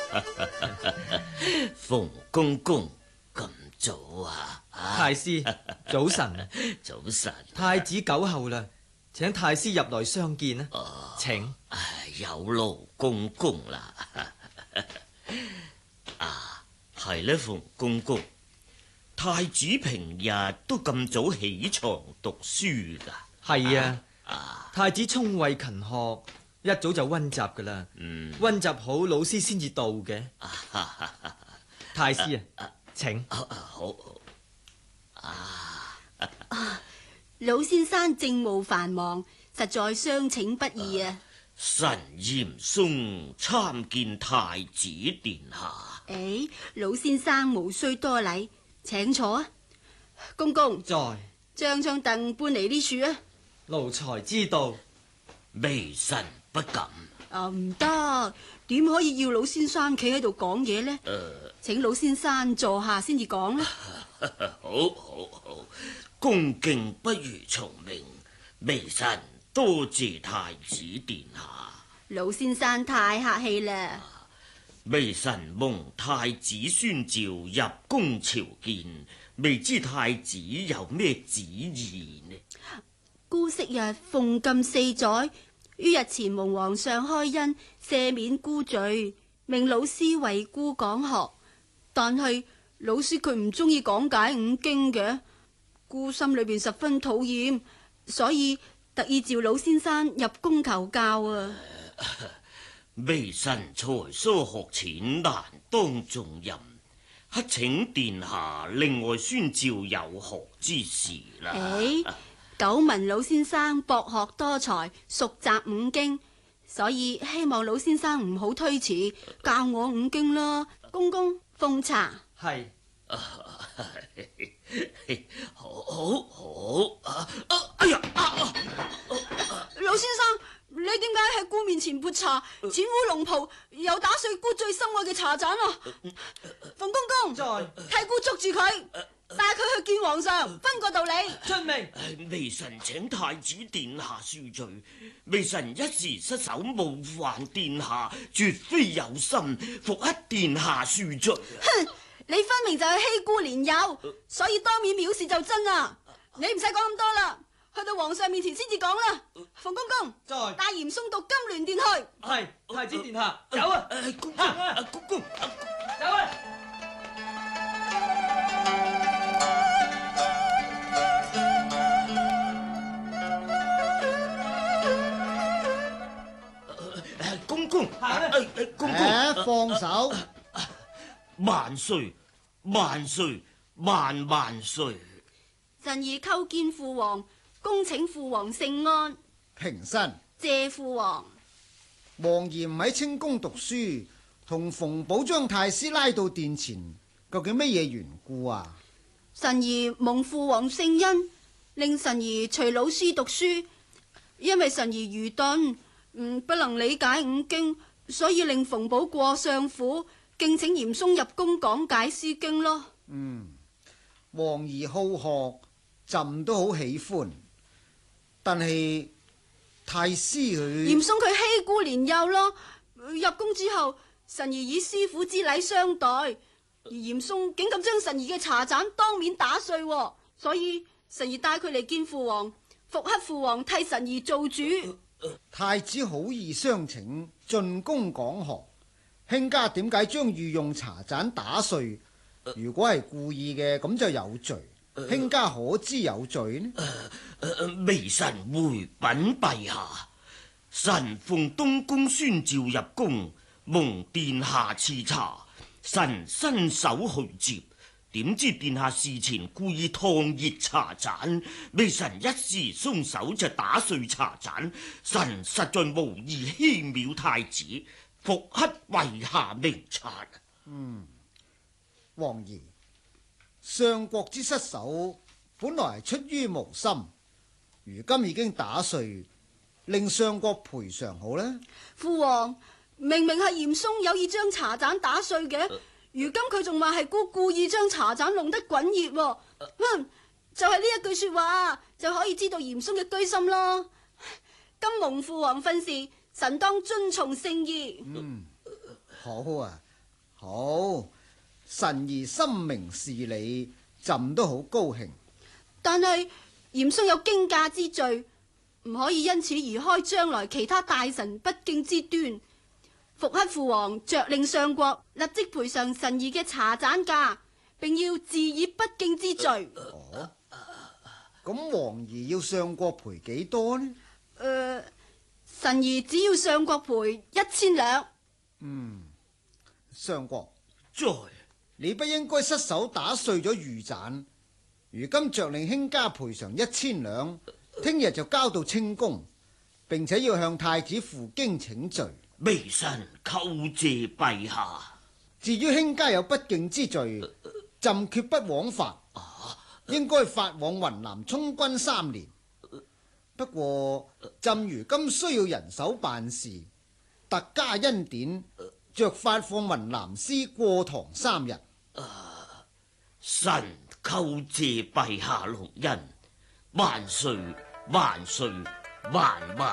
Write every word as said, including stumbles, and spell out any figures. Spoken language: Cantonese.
馮公公咁早啊？ 太師早晨。 早晨。 太子久候啦，請太師入來相見啊。 哦、 請。 有勞公公啦。啊，係呢，馮公公，太子平日都咁早起床讀書噶？ 係啊。 啊， 太子聰慧勤學，一早就溫習噶啦。嗯，溫習好，老師先至到嘅。太師啊，請。 好好。啊， 啊，老先生政務繁忙，實在相請不易啊。 臣嚴嵩參見太子殿下。 誒，老先生無需多禮，請坐啊。公公， 在。 將張凳搬嚟呢處啊。 奴才知道。 微臣不敢。 啊，唔得，點可以要老先生企喺度講嘢呢？ 呃、 請老先生坐下先至講啦。 好好好，恭敬不如從命，微臣多謝太子殿下。 老先生太客氣啦。 微臣蒙太子宣召入宮朝見，未知太子有咩旨意呢？ 姑昔日奉禁四載，於日前蒙皇上開恩赦免姑罪，命老師為姑講學。但係老師佢唔中意講解五經嘅，姑心裏邊十分討厭，所以特意召老先生入宮求教啊。 微臣才疏學淺，難當重任，乞請殿下另外宣召有學之士啦。 誒，久聞老先生博學多才，熟習五經，所以希望老先生唔好推辭，教我五經啦。公公奉茶。 係。 好好好。啊啊、哎呀！啊啊、 老先生，你點解喺姑面前潑茶，踐污龍袍，又打碎姑最心愛嘅茶盞啊？馮公公， 在。 替姑捉住佢，帶佢去見皇上，分個道理。 出命。 微臣請太子殿下恕罪，微臣一時失手冒犯殿下，絕非有心，復乞殿下恕罪。 哼，你分明就係欺姑憐幼，所以當面藐視就真啊！你唔使講咁多啦，去到皇上面前先至講啦。馮公公， 在。 帶嚴嵩到金鑾殿去。 係，太子殿下，走啊！ 公公，公公， 走啊！ 公公，公公， 放手！ 萬歲，萬歲，萬萬歲！ 臣兒叩見父皇，恭請父皇聖安。 平身。 謝父皇。 王爺唔喺清宮讀書，同馮寶將太師拉到殿前，究竟乜嘢緣故啊？ 臣兒蒙父皇聖恩，令臣兒隨老師讀書，因為臣兒愚鈍，嗯，不能理解五經，所以令馮寶過相府，敬請嚴嵩入宮講解詩經咯。 嗯，王兒好學，朕都好喜歡，但係太師佢嚴嵩佢欺姑憐幼咯。入宮之後，臣兒以師傅之禮相待，而嚴嵩竟敢將臣兒嘅茶盞當面打碎，所以臣兒帶佢嚟見父皇，復乞父皇替臣兒做主。 太子好意相請，進宮講學，卿家點解將御用茶盞打碎？如果係故意嘅，咁就有罪。卿家可知有罪呢？ 微臣回稟陛下，臣奉東宮宣召入宮，蒙殿下賜茶，臣伸手去接，點知殿下事前故意燙熱茶盞，微臣一時鬆手就打碎茶盞，臣實在無意欺藐太子，復乞陛下明察。 嗯，王爺，相國之失手本來係出於無心，如今已經打碎，令相國賠償好啦。 父皇，明明係嚴嵩有意將茶盞打碎嘅，如今佢仲話係姑故意將茶盞弄得滾熱，哼，就係呢一句說話就可以知道嚴嵩嘅居心咯。今蒙父皇訓示，臣當遵從聖意。 嗯，好啊， 好，臣兒深明事理，朕都好高興。 但係嚴嵩有驚駕之罪，唔可以因此而開將來其他大臣不敬之端。復刻父王着令上國立即賠償臣兒嘅茶盞價，並要治以不敬之罪。 哦，咁皇兒要上國賠幾多呢？ 誒、呃，臣兒只要上國賠一千兩。 嗯，上國， 在你不應該失手打碎咗御盞，如今着令卿家賠償一千兩，聽日就交到清宮，並且要向太子負荊請罪。 微臣叩謝陛下。 至於卿家有不敬之罪，朕決不枉法，應該發往雲南充軍三年。不過朕如今需要人手辦事，特加恩典，着發放雲南司過堂三日。 臣叩謝陛下隆恩，萬歲萬歲萬萬。